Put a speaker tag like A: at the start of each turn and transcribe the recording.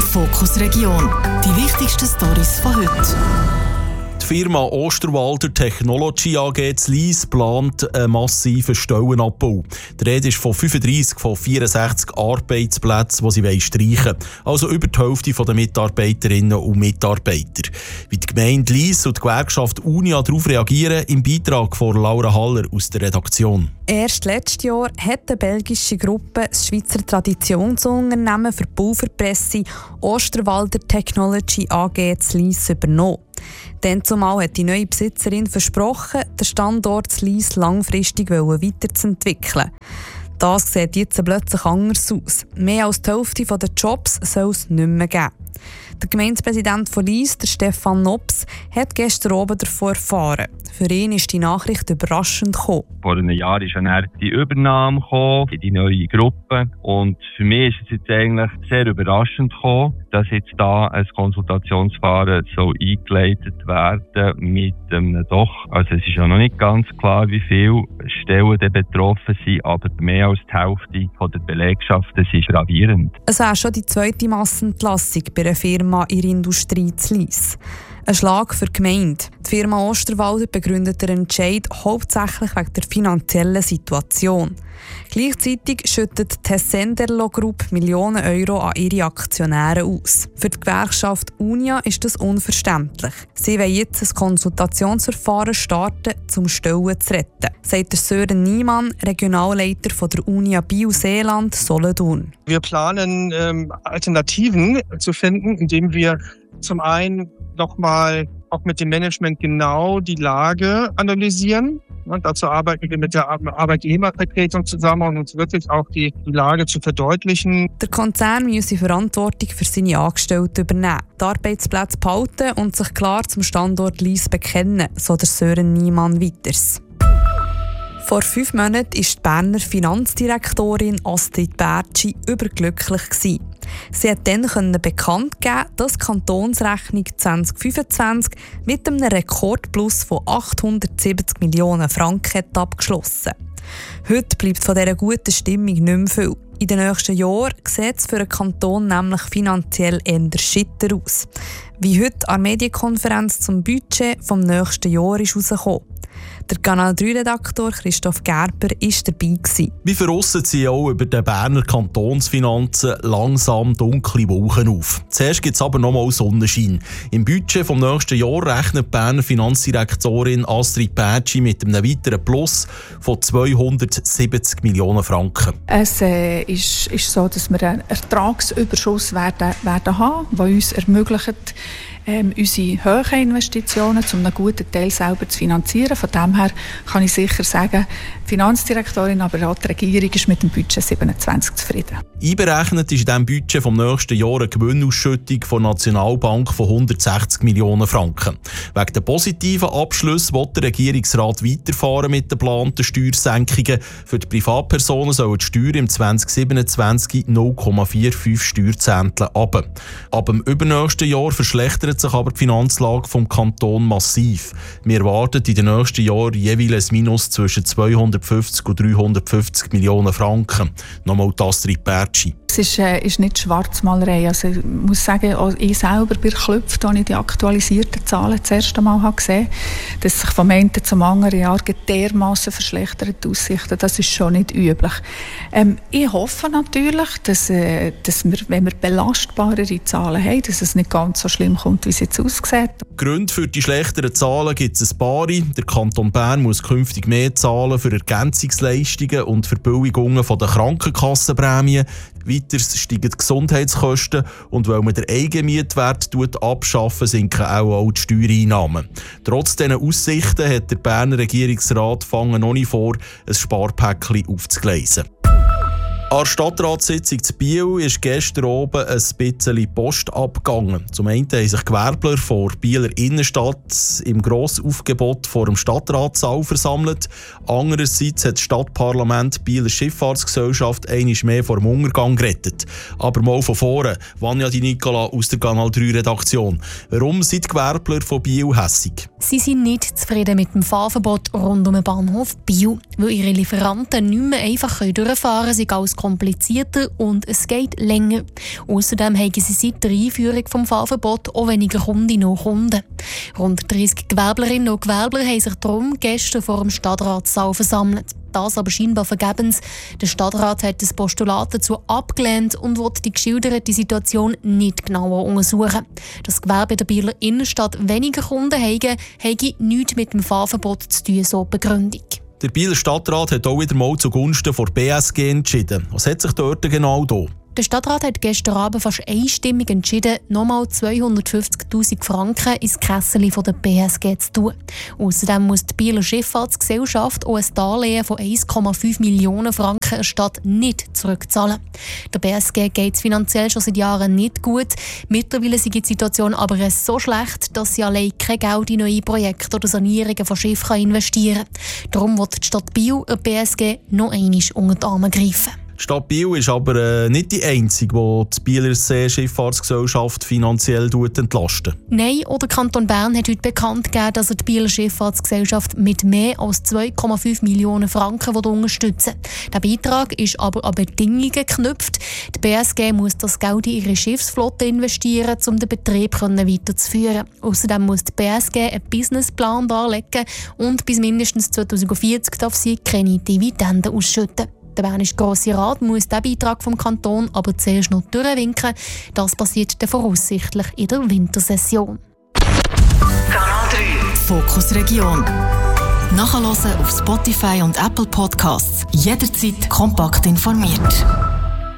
A: Fokus Region. Die wichtigsten Storys von heute.
B: Die Firma Osterwalder Technology AG zu Lyss plant einen massiven Stellenabbau. Die Rede ist von 35 von 64 Arbeitsplätzen, die sie streichen wollen. Also über die Hälfte der Mitarbeiterinnen und Mitarbeiter. Wie die Gemeinde Lyss und die Gewerkschaft Unia darauf reagieren, im Beitrag von Laura Haller aus der Redaktion.
C: Erst letztes Jahr hat die belgische Gruppe das Schweizer Traditionsunternehmen für Pulverpresse Osterwalder Technology AG zu Lyss übernommen. Dann zumal hat die neue Besitzerin versprochen, den Standort zu Lyss langfristig weiterzuentwickeln. Das sieht jetzt plötzlich anders aus. Mehr als die Hälfte der Jobs soll es nicht mehr geben. Der Gemeindepräsident von Lyss, der Stefan Nops, hat gestern Abend davon erfahren. Für ihn ist die Nachricht überraschend gekommen.
D: Vor einem Jahr ist dann die Übernahme gekommen, in die neue Gruppe. Und für mich ist es jetzt eigentlich sehr überraschend gekommen, dass jetzt da ein Konsultationsverfahren so eingeleitet werden mit einem also es ist ja noch nicht ganz klar, wie viele Stellen betroffen sind, aber mehr als die Hälfte von der Belegschaft, das ist gravierend.
C: Es wäre schon die zweite Massenentlassung bei einer Firma in der Industrie zu Lyss. Ein Schlag für die Gemeinde. Die Firma Osterwalder begründet den Entscheid hauptsächlich wegen der finanziellen Situation. Gleichzeitig schüttet die Tessenderlo Group Millionen Euro an ihre Aktionäre aus. Für die Gewerkschaft Unia ist das unverständlich. Sie wollen jetzt ein Konsultationsverfahren starten, um Stellen zu retten, sagt Sören Niemann, Regionalleiter von der Unia Biel-Seeland Solothurn.
E: Wir planen, Alternativen zu finden, indem wir zum einen nochmal auch mit dem Management genau die Lage analysieren. Und dazu arbeiten wir mit der Arbeitnehmervertretung zusammen, um uns wirklich auch die Lage zu verdeutlichen.
C: Der Konzern müsse Verantwortung für seine Angestellten übernehmen, die Arbeitsplätze behalten und sich klar zum Standort Lyss bekennen, so der Sören Niemann weiters. Vor 5 Monaten war die Berner Finanzdirektorin Astrid Bertschi überglücklich. Sie hat dann bekannt geben, dass die Kantonsrechnung 2025 mit einem Rekordplus von 870 Millionen Franken abgeschlossen. Heute bleibt von dieser guten Stimmung nicht mehr viel. In den nächsten Jahren sieht es für den Kanton nämlich finanziell eher schitter aus. Wie heute an der Medienkonferenz zum Budget vom nächsten Jahr ist herausgekommen. Der Kanal 3-Redaktor Christoph Gerber war dabei.
B: Wie verrossen sie auch über den Berner Kantonsfinanzen langsam dunkle Wolken auf. Zuerst gibt es aber nochmal Sonnenschein. Im Budget vom nächsten Jahr rechnet die Berner Finanzdirektorin Astrid Bertschi mit einem weiteren Plus von 270 Millionen Franken.
F: Es ist so, dass wir einen Ertragsüberschuss werden haben, der uns ermöglicht, unsere hohen Investitionen zu einem guten Teil selber zu finanzieren. Von dem her kann ich sicher sagen, die Finanzdirektorin, aber auch die Regierung ist mit dem Budget 27 zufrieden.
B: Einberechnet ist in diesem Budget vom nächsten Jahr eine Gewinnausschüttung von der Nationalbank von 160 Millionen Franken. Wegen der positiven Abschlüsse will der Regierungsrat weiterfahren mit den geplanten Steuersenkungen. Für die Privatpersonen sollen die Steuern im 2027 0,45 Steuerzehntel runter. Ab dem übernächsten Jahr verschlechtert sich aber die Finanzlage des Kantons massiv. Wir erwarten in den nächsten Jahren jeweils ein Minus zwischen 250 und 350 Millionen Franken. Nochmal Astrid Bertschi.
F: Es ist nicht Schwarzmalerei. Also ich muss sagen, auch ich selber bin erschöpft, als ich die aktualisierten Zahlen das erste Mal gesehen habe, dass sich vom einen zum anderen Jahr dermassen verschlechtert Aussichten. Das ist schon nicht üblich. Ich hoffe natürlich, dass wir, wenn wir belastbarere Zahlen haben, dass es nicht ganz so schlimm kommt, wie es jetzt aussieht.
B: Gründe für die schlechteren Zahlen gibt es ein paar. Der Kanton Bern muss künftig mehr zahlen für Ergänzungsleistungen und Verbilligungen der Krankenkassenprämien. Weiter steigen die Gesundheitskosten und weil man den Eigenmietwert abschaffen, sinken auch die Steuereinnahmen. Trotz diesen Aussichten hat der Berner Regierungsrat noch nicht vor, ein Sparpäckchen aufzugleisen. An der Stadtratssitzung zu Biel ist gestern oben ein bisschen Post abgegangen. Zum einen haben sich Gewerbler vor der Bieler Innenstadt im Grossaufgebot vor dem Stadtratssaal versammelt. Andererseits hat das Stadtparlament die Bieler Schifffahrtsgesellschaft einmal mehr vor dem Untergang gerettet. Aber mal von vorne, Vanja Di Nicola aus der Kanal 3 Redaktion. Warum sind die Gewerbler von Biel hässig?
G: Sie sind nicht zufrieden mit dem Fahrverbot rund um den Bahnhof Biel, weil ihre Lieferanten nicht mehr einfach durchfahren können, sie als komplizierter und es geht länger. Außerdem haben sie seit der Einführung des Fahrverbots auch weniger Kundinnen und Kunden. Rund 30 Gewerblerinnen und Gewerbler haben sich darum gestern vor dem Stadtratssaal versammelt. Das aber scheinbar vergebens. Der Stadtrat hat das Postulat dazu abgelehnt und will die geschilderte Situation nicht genauer untersuchen. Das Gewerbe der Bieler Innenstadt weniger Kunden habe nichts mit dem Fahrverbot zu tun, so die Begründung.
B: Der Bieler Stadtrat hat auch wieder mal zugunsten der BSG entschieden. Was hat sich dort genau da?
G: Der Stadtrat hat gestern Abend fast einstimmig entschieden, nochmal 250'000 Franken ins Kessel der BSG zu tun. Außerdem muss die Bieler Schifffahrtsgesellschaft auch ein Darlehen von 1,5 Millionen Franken der Stadt nicht zurückzahlen. Der BSG geht es finanziell schon seit Jahren nicht gut. Mittlerweile ist die Situation aber so schlecht, dass sie allein kein Geld in neue Projekte oder Sanierungen von Schiffen investieren kann. Darum wird die Stadt Biel der BSG noch einmal unter die Arme greifen.
B: Die Stadt Biel ist aber nicht die einzige, die die Bieler Seeschifffahrtsgesellschaft finanziell entlastet.
G: Nein, auch der Kanton Bern hat heute bekannt gegeben, dass er die Bieler Schifffahrtsgesellschaft mit mehr als 2,5 Millionen Franken unterstützen will. Der Beitrag ist aber an Bedingungen geknüpft. Die BSG muss das Geld in ihre Schiffsflotte investieren, um den Betrieb weiterzuführen. Außerdem muss die BSG einen Businessplan darlegen und bis mindestens 2040 darf sie keine Dividenden ausschütten. Der Bernische Grosse Rat muss diesen Beitrag vom Kanton aber zuerst noch durchwinken. Das passiert dann voraussichtlich in der Wintersession.
A: Kanal 3 Fokus Region. Nachhören auf Spotify und Apple Podcasts. Jederzeit kompakt informiert.